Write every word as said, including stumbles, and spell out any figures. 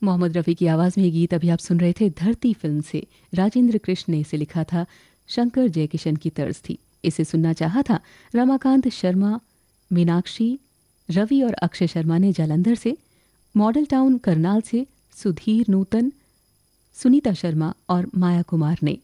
मोहम्मद रफ़ी की आवाज़ में ये गीत अभी आप सुन रहे थे धरती फिल्म से। राजेंद्र कृष्ण ने इसे लिखा था, शंकर जयकिशन की तर्ज थी। इसे सुनना चाहा था रमाकांत शर्मा, मीनाक्षी, रवि और अक्षय शर्मा ने जालंधर से, मॉडल टाउन करनाल से सुधीर नूतन, सुनीता शर्मा और माया कुमार ने।